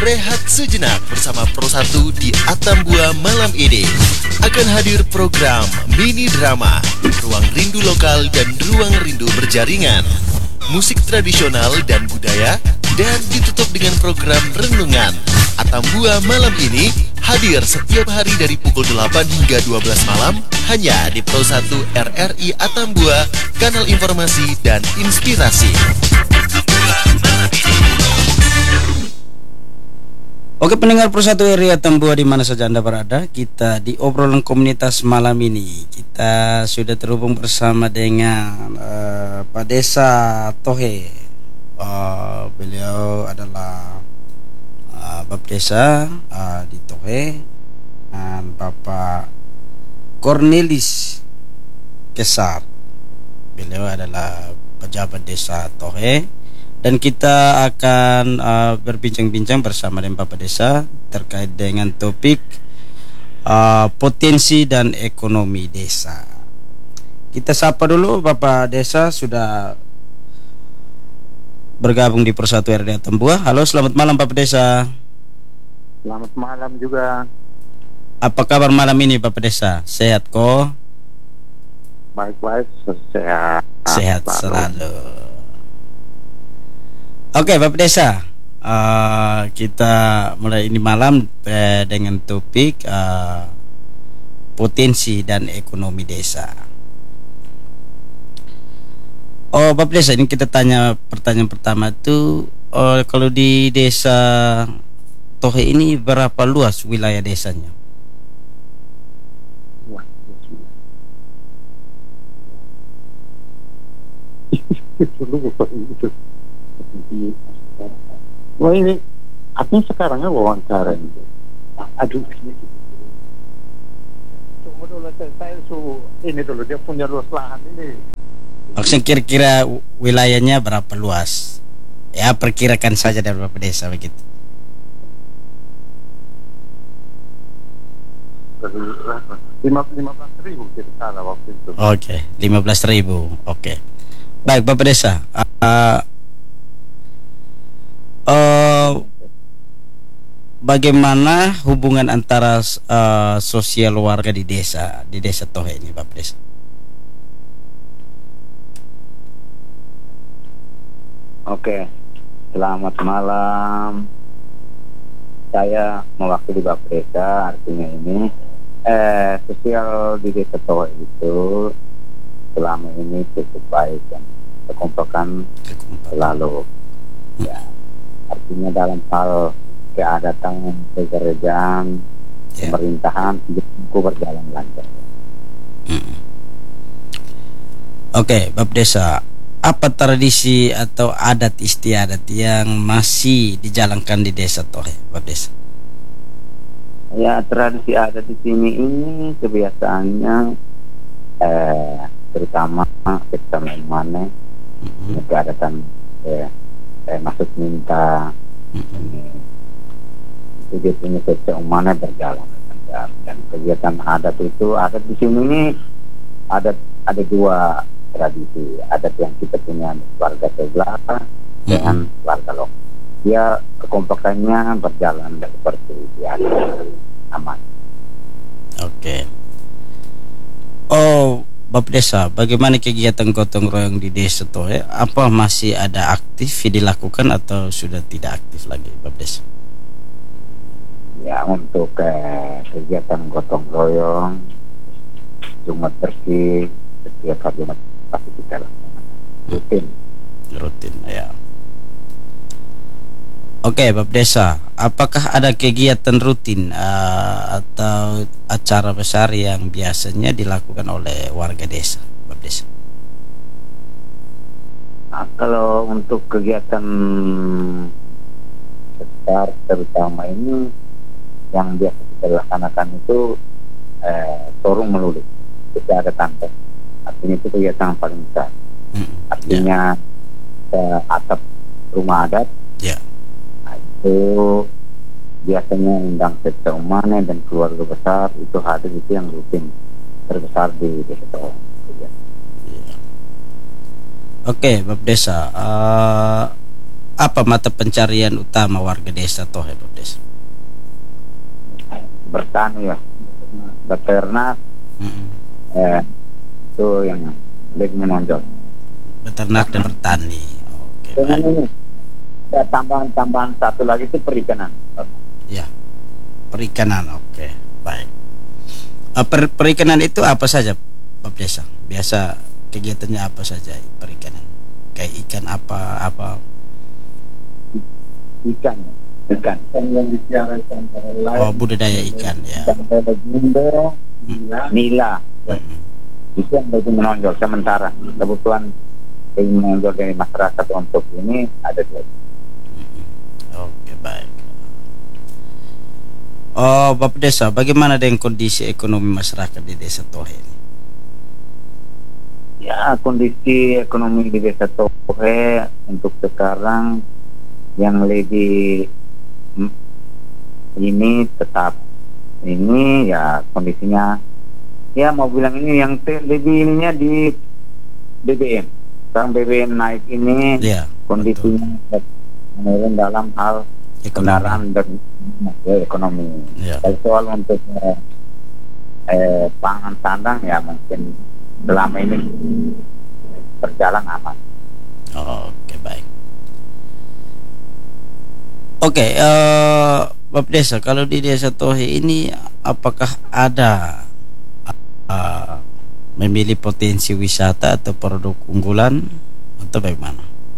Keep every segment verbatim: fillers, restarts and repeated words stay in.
Rehat sejenak bersama Pro satu di Atambua malam ini. Akan hadir program mini drama, ruang rindu lokal dan ruang rindu berjaringan, musik tradisional dan budaya, dan ditutup dengan program renungan. Atambua malam ini hadir setiap hari dari pukul delapan hingga dua belas malam hanya di Pro satu R R I Atambua, kanal informasi dan inspirasi. Oke pendengar Pro satu R R I Atambua di mana saja Anda berada, kita di obrolan komunitas malam ini kita sudah terhubung bersama dengan uh, Pak Desa Tohe. Uh, beliau adalah uh, Bapak Desa uh, di Tohe, dan Bapak Cornelis Kesar. Beliau adalah pejabat Desa Tohe. Dan kita akan uh, berbincang-bincang bersama dengan Bapak Desa terkait dengan topik uh, potensi dan ekonomi desa. Kita sapa dulu Bapak Desa, sudah bergabung di Pro satu R R I Atambua. Halo, selamat malam Bapak Desa. Selamat malam juga. Apa kabar malam ini Bapak Desa? Sehat kok? Baik-baik, sehat. Sehat selalu. Oke Bapak Desa, uh, kita mulai ini malam eh, dengan topik uh, potensi dan ekonomi desa. Oh Bapak Desa, ini kita tanya pertanyaan pertama itu, oh, kalau di desa Tohe ini berapa luas wilayah desanya? Wah, Wah ini aku sekarang wawancara ini. Aduh, tunggu dulu, saya su ini dulu, dia punya luas lahan ini. Maksudnya kira-kira wilayahnya berapa luas? Ya perkirakan saja dari Bapak Desa begitu. Lima belas ribu kita salah waktu itu. Oke, lima belas ribu. Oke. Baik Bapak Desa. Uh, Uh, bagaimana hubungan antara uh, sosial warga di desa di desa Tohe ini Bapak Desa? Oke, selamat malam. Saya mewakili Bapak Desa, artinya ini eh, sosial di desa Tohe itu selama ini cukup baik dan kekompakan selalu. Ya. Artinya dalam hal keadaan, pekerjaan, yeah. Pemerintahan itu berjalan lancar. Hmm. Oke, okay, Bapak Desa, apa tradisi atau adat istiadat yang masih dijalankan di desa Tohe, Bapak Desa? Ya, tradisi adat di sini ini kebiasaannya, eh, terutama kita mana, mm-hmm. keadaan. Eh, Eh, maksud minta mm-hmm. ini, itu dia punya keumana berjalan dan, dan kegiatan adat itu adat di sini ini adat ada dua tradisi, adat yang kita punya warga sebelah mm-hmm. dengan warga lokal. Dia kekompakannya berjalan seperti biasa, aman. Oke. Okay. Oh Bapak Desa, bagaimana kegiatan gotong royong di desa Tohe? Apa masih ada aktif dilakukan atau sudah tidak aktif lagi Bapak Desa? Ya untuk eh, kegiatan gotong royong Jumat bersih setiap hari Jumat pasti kita lakukan rutin. Rutin ya. Oke Bapak Desa, apakah ada kegiatan rutin uh, atau acara besar yang biasanya dilakukan oleh warga desa, Bapak Desa? Nah, kalau untuk kegiatan besar terutama ini yang biasa kita laksanakan itu eh, sorong melulu, kita ada tante. Artinya itu kegiatan yang paling besar. Hmm, Artinya yeah. atap rumah adat. Yeah. Itu biasanya undang Sekda Umane dan keluarga besar itu hadir, itu yang rutin terbesar di desa Tohe. Oke Bapak Desa, uh, apa mata pencarian utama warga desa Tohe, Bapak Desa? Bertani ya, beternak, Mm-mm. eh, itu yang lebih menonjol. Beternak dan bertani. Oke, Dengan baik. ini, ada tambahan-tambahan satu lagi itu perikanan. Ya, perikanan. Oke, baik. Eh, per- perikanan itu apa saja, Bapak Desa? Biasa kegiatannya apa saja perikanan? Kayak ikan apa apa? Ikan, ikan. Ikan yang disiarkan antara lain. Oh, budidaya ikan ya. Ikan lele jumbo, nila. Mm-mm. Itu yang lebih menonjol sementara. Kebutuhan yang menonjol dari masyarakat untuk ini ada dua. Oke, baik. Oh, Bapak Desa, bagaimana dengan kondisi ekonomi masyarakat di Desa Tohe ini? Ya, kondisi ekonomi di Desa Tohe untuk sekarang yang lebih mm, ini tetap ini ya kondisinya ya mau bilang ini yang te- lebih ininya di B B M. Sekarang B B M naik ini Ya, kondisinya menurun dalam hal kendaraan dan ya, ekonomi. Ya. Kalau soal untuk eh, eh, pangan sandang ya mungkin selama ini berjalan aman. Oke, baik. Oke, eh, Bapak Desa, kalau di Desa Tohe ini apakah ada eh, memilih potensi wisata atau produk unggulan atau bagaimana?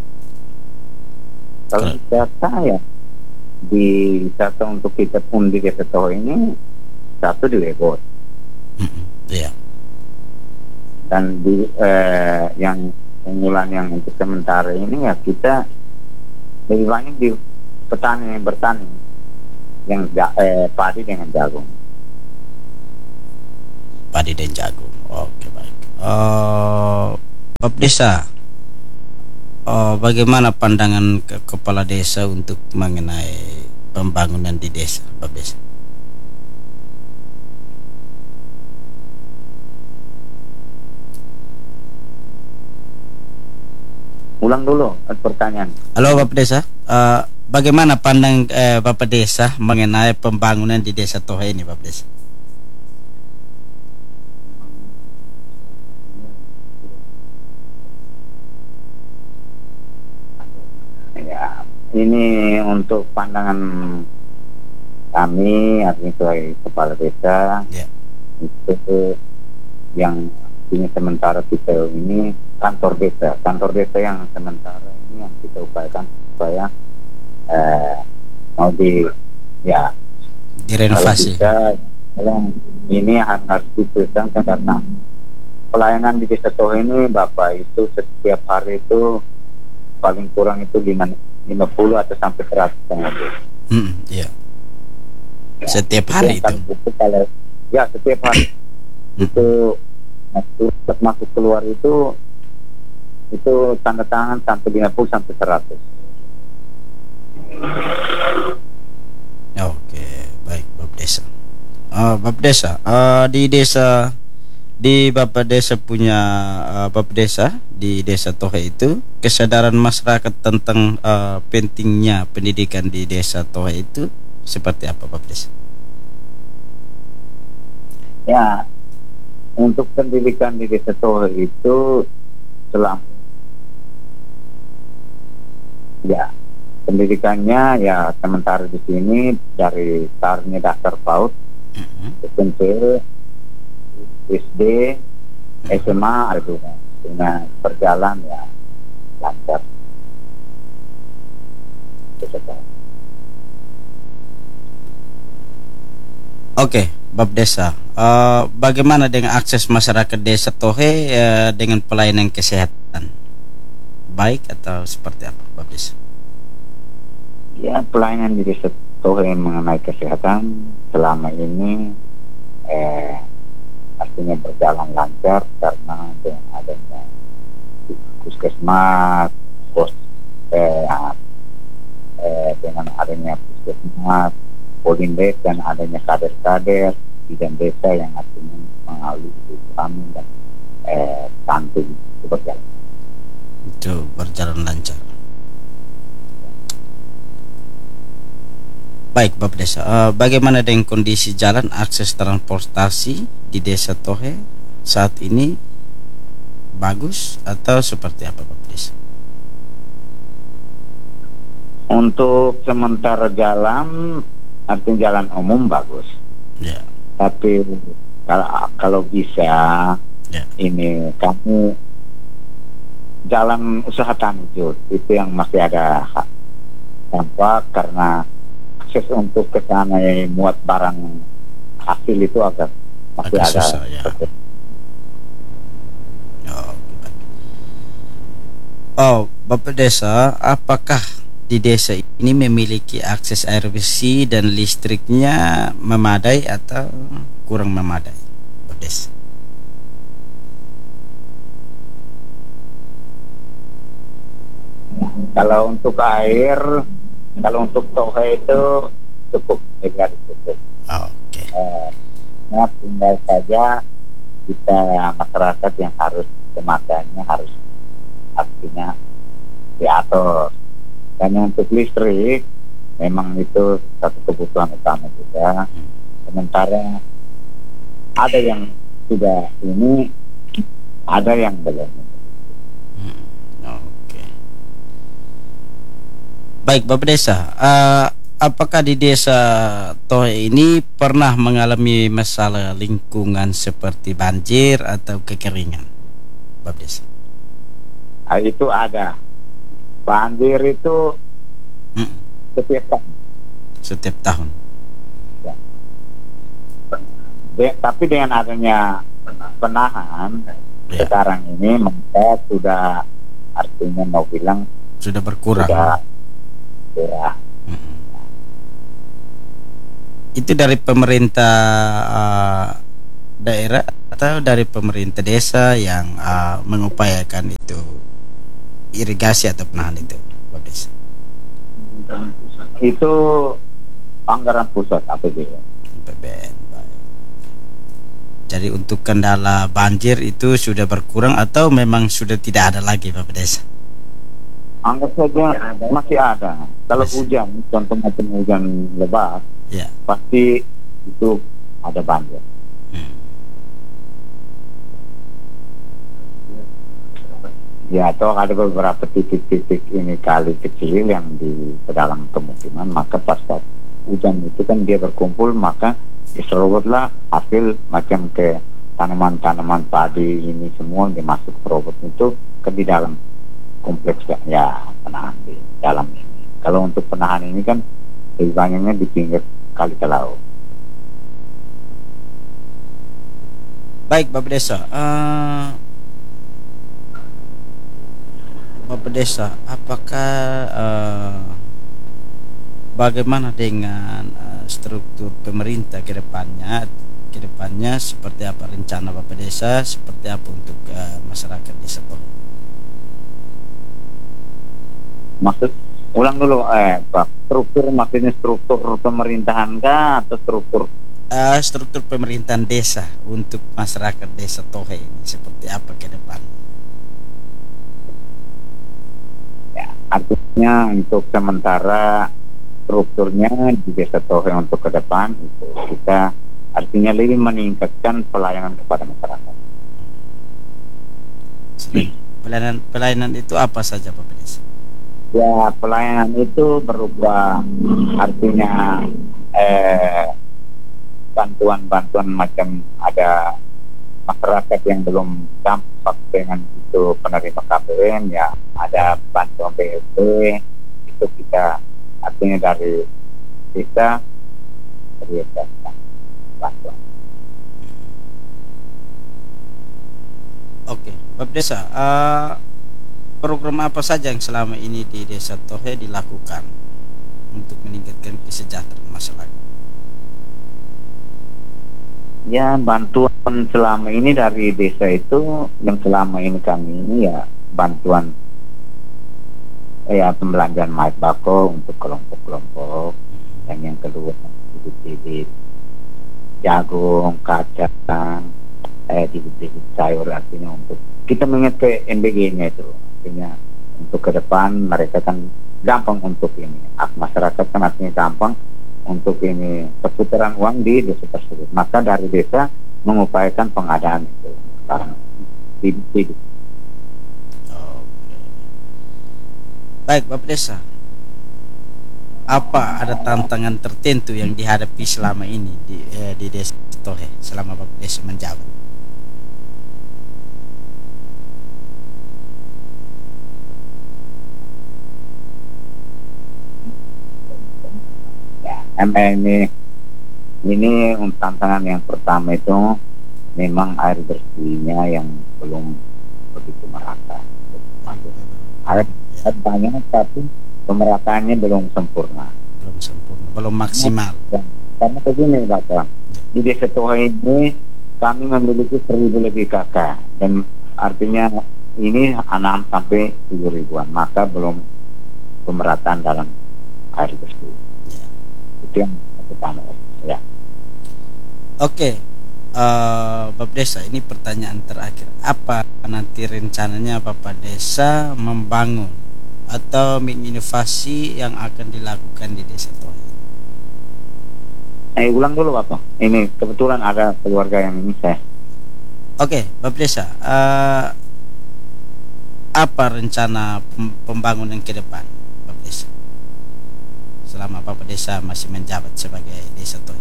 Kalau Kalau- wisata ya di wisata untuk kita pun di Desa Tohe ini satu di Lebot Mm-mm. Iya. dan di eh, yang unggulan yang untuk sementara ini ya kita lebih banyak di petani yang bertani yang ja- eh, padi dengan jagung. Padi dan jagung. Oke, baik. Eh, Bapak Desa, eh, bagaimana pandangan ke kepala desa untuk mengenai pembangunan di desa, Bapak Desa? Ulang dulu eh, pertanyaan. Halo Bapak Desa, eh, bagaimana pandang eh, Bapak Desa mengenai pembangunan di Desa Tohe ini, Bapak Desa? Ya, ini untuk pandangan kami artinya sebagai kepala desa Ya. itu yang ini sementara kita ini kantor desa, kantor desa yang sementara ini yang kita upayakan supaya eh, mau di ya kalau Direnovasi. bisa yang ini harus diperhitungkan karena pelayanan di Desa Tohe ini Bapak itu setiap hari itu paling kurang itu lima puluh atau sampai seratus pengunjung. Mm, iya. Ya, Setiap hari itu. kan itu kalau ya setiap hari itu masuk masuk keluar itu itu tanda tangan sampai lima puluh sampai seratus. Oke, baik Bapak Desa. Eh, Bapak Desa, eh, di desa di Bapak Desa punya eh, Bapak Desa di Desa Tohe itu kesadaran masyarakat tentang eh, pentingnya pendidikan di Desa Tohe itu seperti apa, Bapak Desa? Ya, untuk pendidikan di Desa Tohe itu selama ya pendidikannya ya sementara di sini dari startnya dasar PAUD, Mhm. S M P, S D, S M A ada juga dengan berjalan ya lancar. Desa Tohe. Oke, Bapak Desa, eh, bagaimana dengan akses masyarakat Desa Tohe eh, dengan pelayanan kesehatan? Baik atau seperti apa, Bapak Desa? Ya, pelayanan di Desa Tohe mengenai kesehatan selama ini eh, artinya berjalan lancar karena dengan adanya puskesmas, pos eh, eh, dengan adanya puskesmas, Polindes dan adanya kader-kader bidan desa yang artinya mengawali ibu hamil dan eh, stunting itu berjalan. Itu berjalan lancar. Baik Bapak Desa, eh, bagaimana dengan kondisi jalan akses transportasi di Desa Tohe saat ini, bagus atau seperti apa Bapak Desa? Untuk sementara jalan, artinya jalan umum bagus. Ya. Tapi kalau kalau bisa, Ya. ini kamu jalan usaha tanjur itu yang masih ada dampak karena akses untuk ke sana muat barang hasil itu agak masih Agak ada. susah, ya. Oh, baik. Oh, Bapak Desa, apakah di desa ini memiliki akses air bersih dan listriknya memadai atau kurang memadai, Bapak Desa? Kalau untuk air, kalau untuk Tohe itu cukup, tidak cukup. Oh, oke. Eh, nah, tinggal saja kita masyarakat yang harus pemakaiannya harus artinya diatur. Dan untuk listrik memang itu satu kebutuhan utama juga. Sementara ada yang sudah ini, ada yang belum. Hmm, oke. Baik Bapak Desa, eh, apakah di Desa Tohe ini pernah mengalami masalah lingkungan seperti banjir atau kekeringan, Bapak Desa? Nah, itu ada. Banjir itu Hmm, setiap tahun. setiap tahun. De, tapi dengan adanya penahan Ya. sekarang ini maka sudah artinya mau bilang Sudah berkurang. sudah ya, Hmm. Itu dari pemerintah eh, daerah atau dari pemerintah desa yang eh, mengupayakan itu irigasi atau penahan itu, Bapak Desa? itu anggaran pusat A P B N. P B N. Baik. Jadi untuk kendala banjir itu sudah berkurang atau memang sudah tidak ada lagi, Bapak Desa? Anggap saja masih ada. Kalau Masih. hujan, contoh macam hujan lebat, Ya. pasti itu ada banjir. Hmm. Ya, atau ada beberapa titik-titik ini kali kecil yang di dalam pemukiman, maka pas saat hujan itu kan dia berkumpul, maka diserobotlah hasil macam ke tanaman-tanaman padi ini semua dimasuk serobot itu ke di dalam kompleks ya penahan di dalam ini. Kalau untuk penahan ini kan lebih banyaknya di pinggir kali ke laut. Baik Bapak Desa, eh, Bapak Desa, apakah eh, bagaimana dengan eh, struktur pemerintah ke depannya? Ke depannya seperti apa rencana Bapak Desa? Seperti apa untuk eh, masyarakat desa Tohe? Maksud ulang dulu eh Pak, struktur maksudnya struktur pemerintahan kah atau struktur Eh, struktur pemerintahan desa untuk masyarakat desa Tohe ini seperti apa ke depan? ya, artinya untuk sementara strukturnya di Desa Tohe untuk ke depan itu kita artinya lebih meningkatkan pelayanan kepada masyarakat. Selain pelayanan pelayanan itu apa saja Bapak Desa? Ya, pelayanan itu berupa artinya eh, bantuan-bantuan macam ada masyarakat yang belum dampak dengan itu penerima K P M, ya ada bantuan B S P itu kita artinya dari desa berikan bantuan. Oke, Bapak Desa, eh, program apa saja yang selama ini di Desa Tohe dilakukan untuk meningkatkan kesejahteraan masyarakat? Ya, bantuan selama ini dari desa itu yang selama ini kami ini ya bantuan ya pembelanjaan mayat bako untuk kelompok-kelompok, dan yang kedua bibit-bibit jagung, kacang, eh bibit-bibit sayur, artinya untuk kita mengingat ke N B G-nya itu, artinya untuk ke depan mereka kan gampang untuk ini, hak masyarakat kan artinya gampang untuk ini perputaran uang di desa tersebut. Maka dari desa mengupayakan pengadaan itu sekarang di, di, Oke. Baik, Bapak Desa. Apa ada tantangan tertentu yang dihadapi selama ini di, eh, di Desa Tohe selama Bapak Desa menjabat? ya, ini ini tantangan yang pertama itu memang air bersihnya yang belum begitu merata. Air banyak tapi pemerataannya belum sempurna. Belum sempurna, belum maksimal. Ya, karena begini Bapak, di Desa Tohe ini kami memiliki seribu lebih kakak dan artinya ini enam sampai tujuh ribuan, maka belum pemerataan dalam air bersih. Ya. Itu yang pertama. Ya. Oke, eh, Bapak Desa, ini pertanyaan terakhir. Apa nanti rencananya Bapak Desa membangun atau menginovasi yang akan dilakukan di Desa Tohe? Eh, ulang dulu Bapak. Ini kebetulan ada keluarga yang ini saya. Oke, Bapak Desa, eh, apa rencana pem- pembangunan ke depan Bapak Desa selama Bapak Desa masih menjabat sebagai Desa Tohe?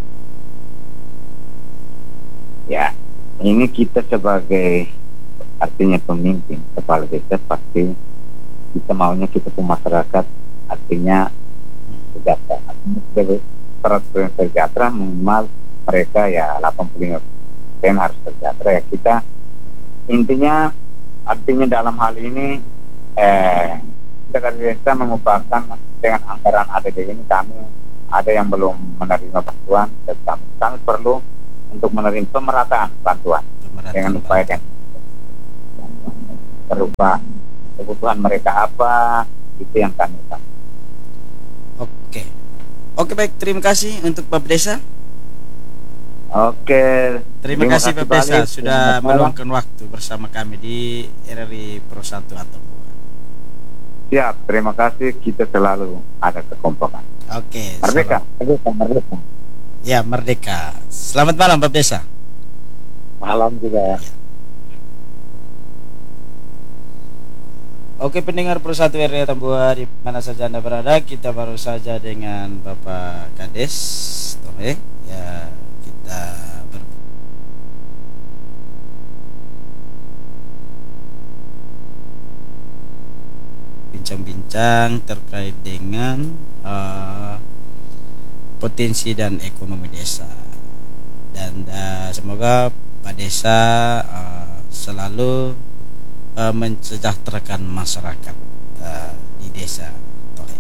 Ya, ini kita sebagai artinya pemimpin kepala desa pasti kita maunya kita ke masyarakat artinya sejahtera. Artinya secara sejahtera minimal mereka ya delapan puluh lima persen harus sejahtera ya. Kita intinya artinya dalam hal ini eh kita dari desa mengupayakan dengan anggaran A D D ini kami ada yang belum menerima bantuan dan kami, kami perlu untuk menerima pemerataan bantuan Pemerataan dengan upaya yang berupa kebutuhan mereka apa itu yang kami lakukan. Oke, oke baik, terima kasih untuk Bapak Desa. Oke, Terima, kasih Bapak Desa balik. sudah Selamat malam. meluangkan waktu bersama kami di R R I Pro satu Atambua. Siap, terima kasih, kita selalu ada kekompakan. Oke, Merdeka, selamat- merdeka, merdeka. Ya, merdeka. Selamat malam Bapak Desa. Malam juga. Oke, pendengar Pro satu R R I Atambua di mana saja Anda berada, kita baru saja dengan Bapak Kades Tohe. Ya, kita ber bincang-bincang terkait dengan uh, potensi dan ekonomi desa, dan uh, semoga Pak Desa uh, selalu uh, mensejahterakan masyarakat uh, di Desa Tohe.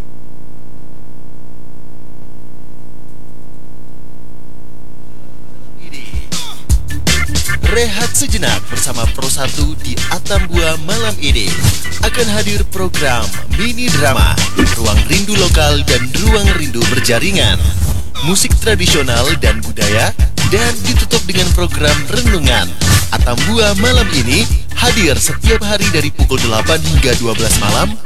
Rehat sejenak bersama Pro satu di Atambua malam ini. Akan hadir program mini drama, ruang rindu lokal dan ruang rindu berjaringan, musik tradisional dan budaya, dan ditutup dengan program renungan. Atambua malam ini hadir setiap hari dari pukul delapan hingga dua belas malam